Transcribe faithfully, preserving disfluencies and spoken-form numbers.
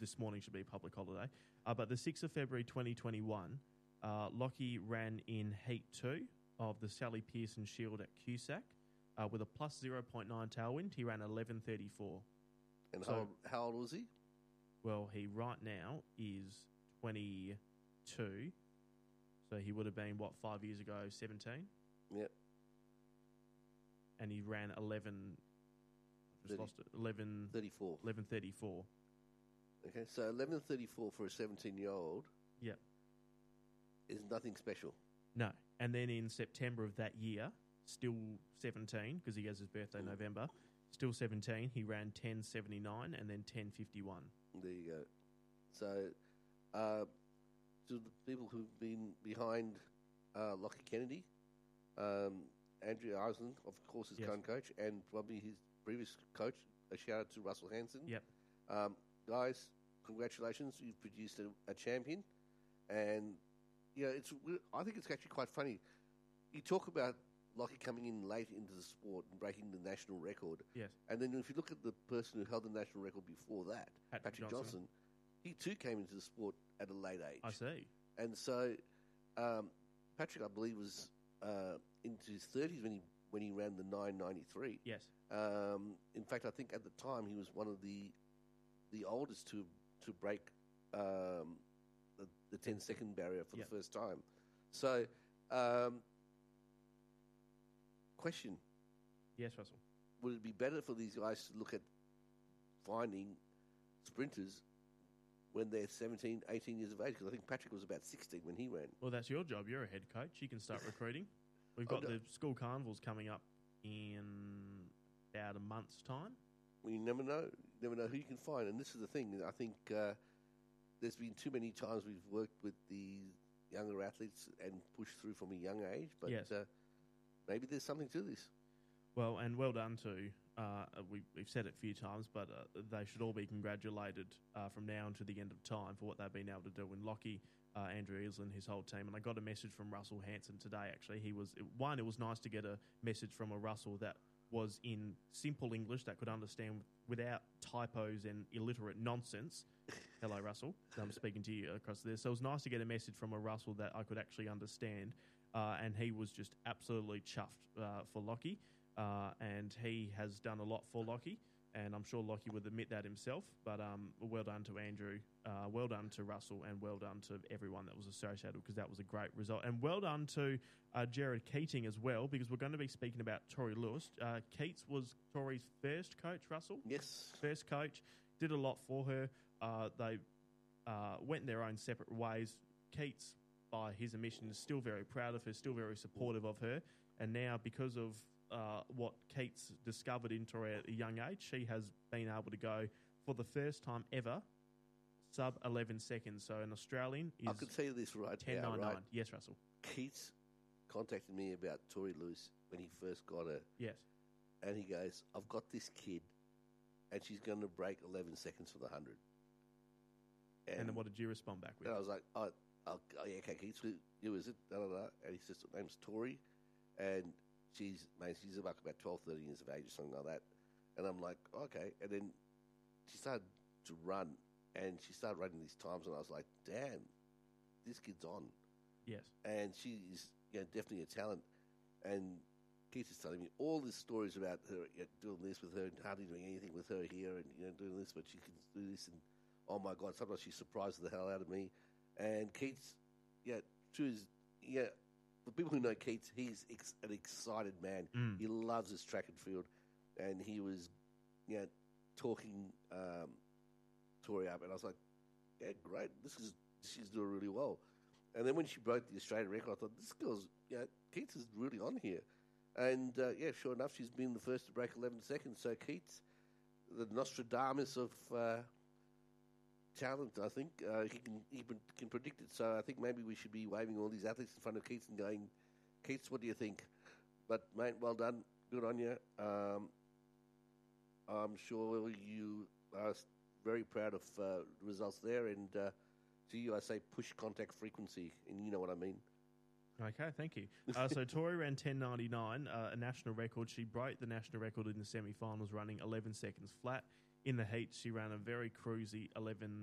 this morning should be a public holiday. Uh, but the sixth of February twenty twenty-one, uh, Lockie ran in Heat two of the Sally Pearson Shield at Cusack uh, with a plus zero point nine tailwind. He ran eleven thirty-four. And So- how, old, how old was he? Well, he right now is twenty-two. So he would have been, what, five years ago, seventeen? Yep. And he ran eleven... I just thirty lost it. eleven... thirty-four. eleven thirty-four. Okay, so eleven thirty-four for a seventeen-year-old Yep. is nothing special. No. And then in September of that year, still seventeen, because he has his birthday in November, still seventeen, he ran ten seventy-nine and then ten fifty-one. There you go. So, uh, to the people who've been behind uh, Lockie Kennedy, um, Andrew Eisen, of course, his Yes. current coach, and probably his previous coach, a shout out to Russell Hanson. Yep. Um, guys, congratulations! You've produced a, a champion, and yeah, it's. I think it's actually quite funny. You talk about Lockie coming in late into the sport and breaking the national record, Yes. and then if you look at the person who held the national record before that, Patrick Patrick, Johnson. Johnson, he too came into the sport at a late age. I see. And so, um, Patrick, I believe, was uh, into his thirties when he when he ran the nine ninety-three. Yes. Um, in fact, I think at the time he was one of the the oldest to to break um, the, the ten second barrier for Yep. the first time. So, um, question: Yes, Russell. would it be better for these guys to look at finding sprinters when they're seventeen, eighteen years of age? Because I think Patrick was about sixteen when he ran. Well, that's your job. You're a head coach. You can start recruiting. We've got Oh, no. the school carnivals coming up in about a month's time. Well, you never know. You never know who you can find. And this is the thing. I think uh, there's been too many times we've worked with the younger athletes and pushed through from a young age. But Yes. uh, maybe there's something to this. Well, and well done to, uh, we, we've said it a few times, but uh, they should all be congratulated uh, from now until the end of time for what they've been able to do. And Lockie, uh, Andrew Easlin, his whole team, and I got a message from Russell Hanson today, actually. He was, one, it was nice to get a message from a Russell that was in simple English that could understand without typos and illiterate nonsense. Hello, Russell. I'm speaking to you across there. So it was nice to get a message from a Russell that I could actually understand, uh, and he was just absolutely chuffed uh, for Lockie. Uh, and he has done a lot for Lockie, and I'm sure Lockie would admit that himself. But um, well done to Andrew, uh, well done to Russell, and well done to everyone that was associated, because that was a great result. And well done to uh, Jared Keating as well, because we're going to be speaking about Tori Lewis. Uh, Keats was Tori's first coach, Russell. Yes. First coach, did a lot for her. Uh, they uh, went their own separate ways. Keats, by his admission, is still very proud of her, still very supportive of her. And now, because of uh, what Keats discovered in Tori at a young age, she has been able to go, for the first time ever, sub eleven seconds. So an Australian is I could tell you this right ten now, ninety-nine. right? Yes, Russell. Keats contacted me about Tori Lewis when he first got her. Yes. And he goes, I've got this kid, and she's going to break eleven seconds for the one hundred. And, then what did you respond back with? And I was like, oh, oh oh, yeah, okay, Keats, who, who is it? Da, da, da. And he says, her name's Tori, and she's, mate, she's about, about twelve, thirteen years of age or something like that. And I'm like, okay. And then she started to run, and she started running these times, and I was like, damn, this kid's on. Yes. And she's, you know, definitely a talent. And Keith is telling me all these stories about her, you know, doing this with her and hardly doing anything with her here, and, you know, doing this, but she can do this. And oh my God, sometimes she surprises the hell out of me. And Keith's, yeah, true is, yeah, for people who know Keith, he's ex- an excited man. Mm. He loves his track and field. And he was, you know, talking um, Tori up, and I was like, yeah, great. This is, she's doing really well. And then when she broke the Australian record, I thought, this girl's, you know, Keats is really on here. And, uh, yeah, sure enough, she's been the first to break eleven seconds. So Keats, the Nostradamus of uh, talent, I think, uh, he can he can predict it. So I think maybe we should be waving all these athletes in front of Keats and going, Keats, what do you think? But, mate, well done. Good on you. Um, I'm sure you are very proud of uh, the results there. And uh, to you, I say push contact frequency, and you know what I mean. Okay, thank you. Uh, so Tori ran ten ninety-nine, uh, a national record. She broke the national record in the semi-finals, running eleven seconds flat. In the heat, she ran a very cruisy eleven